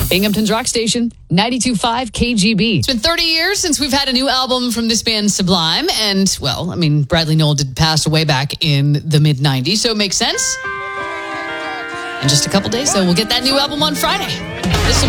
Binghamton's Rock Station, 92.5 KGB. It's been 30 years since we've had a new album from this band Sublime. And, well, I mean, Bradley Nowell did pass away back in the mid-90s, so it makes sense. In just a couple days, so we'll get that new album on Friday.